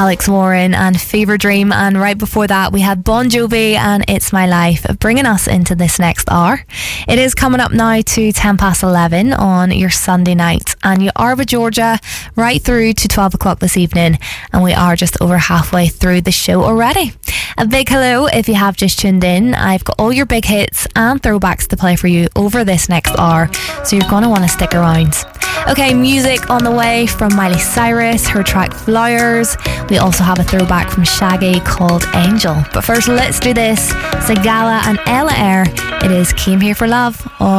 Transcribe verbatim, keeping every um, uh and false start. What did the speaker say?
Alex Warren and Fever Dream, and right before that we had Bon Jovi and It's My Life, bringing us into this next hour. It is coming up now to ten past eleven on your Sunday night, and you are with Georgia right through to twelve o'clock this evening, and we are just over halfway through the show already. A big hello if you have just tuned in. I've got all your big hits and throwbacks to play for you over this next hour, so you're going to want to stick around. Okay, music on the way from Miley Cyrus, her track Flowers. We also have a throwback from Shaggy called Angel. But first, let's do this. Sigala and Ella Eyre. It is Came Here for Love on